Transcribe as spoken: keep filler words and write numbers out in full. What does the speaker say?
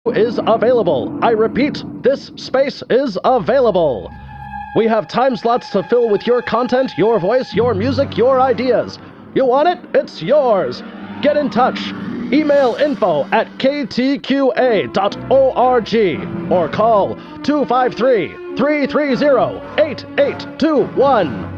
is available. I repeat, this space is available. We have time slots to fill with your content, your voice, your music, your ideas. You want it? It's yours. Get in touch. Email info at k t q a dot org or call two five three, three three zero, eight eight two one.